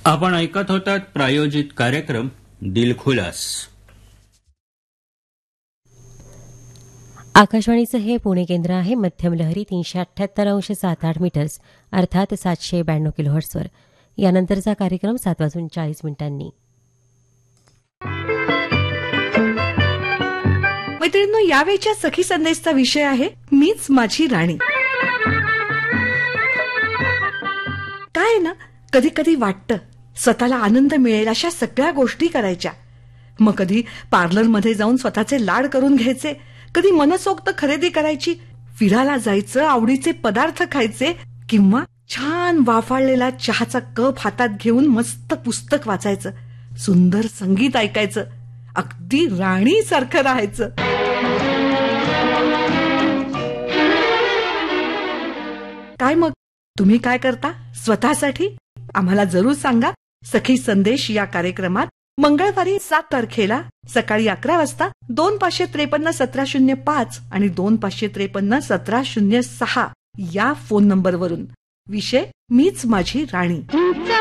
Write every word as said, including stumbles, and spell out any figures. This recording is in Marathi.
आपण ऐकत होतात प्रायोजित कार्यक्रम दिलखुलास. आकाशवाणीचं हे पुणे केंद्र आहे. मध्यम लहरी तीनशे अठ्ठ्याहत्तर अंश सात आठ मीटर्स अर्थात सातशे ब्याण्णव किलोहर्ट्सवर. यानंतरचा कार्यक्रम सात वाजून चाळीस मिनिटांनी. मैत्रिणींनो, यावेळच्या सखी संदेशचा विषय आहे मीच माझी राणी. काय ना, कधी कधी वाटतं स्वतःला आनंद मिळेल अशा सगळ्या गोष्टी करायच्या. मग कधी पार्लरमध्ये जाऊन स्वतःचे लाड करून घ्यायचे, कधी मनसोक्त खरेदी करायची, फिरायला जायचं, आवडीचे पदार्थ खायचे, किंवा छान वाफाळलेला चहाचा कप हातात घेऊन मस्त पुस्तक वाचायचं, सुंदर संगीत ऐकायचं, अगदी राणीसारखं राहायचं. काय मग तुम्ही काय करता स्वतःसाठी? आम्हाला जरूर सांगा. सखी संदेश या कार्यक्रमात मंगळवारी सात तारखेला सकाळी अकरा वाजता दोन पाचशे त्रेपन्न सतरा शून्य पाच आणि दोन पाचशे त्रेपन्न सतरा शून्य सहा या फोन नंबरवरून. विषय मीच माझी राणी.